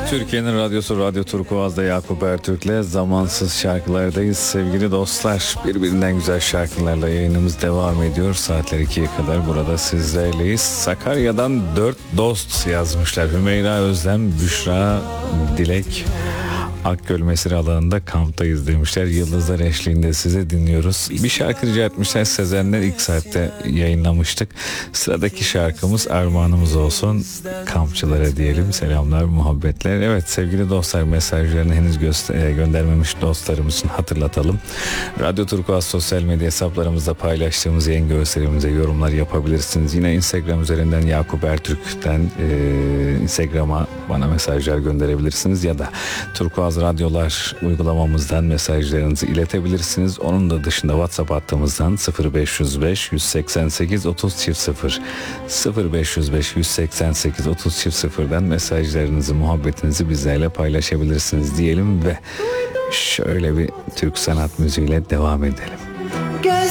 Türkiye'nin radyosu Radyo Turkuaz'da Yakup Ertürk'le zamansız şarkılardayız. Sevgili dostlar, birbirinden güzel şarkılarla yayınımız devam ediyor. Saatler 2'ye kadar burada sizlerleyiz. Sakarya'dan 4 dost yazmışlar. Hümeyra, Özlem, Büşra, Dilek. Akgöl Mesire alanında kamptayız demişler. Yıldızlar eşliğinde size dinliyoruz. Bir şarkı rica etmişler. Sezenler ilk saatte yayınlamıştık. Sıradaki şarkımız armağanımız olsun. Kampçılara diyelim. Selamlar, muhabbetler. Evet sevgili dostlar, mesajlarını henüz göndermemiş dostlarımız için hatırlatalım. Radyo Turkuaz sosyal medya hesaplarımızda paylaştığımız yayın görselimize yorumlar yapabilirsiniz. Yine Instagram üzerinden Yakup Ertürk'ten Instagram'a bana mesajlar gönderebilirsiniz ya da Turkuaz Radyolar uygulamamızdan mesajlarınızı iletebilirsiniz. Onun da dışında WhatsApp hattımızdan 0505 188 30 0 0505 188 30 0'dan mesajlarınızı, muhabbetinizi bizlerle paylaşabilirsiniz diyelim ve şöyle bir Türk sanat müziğiyle devam edelim.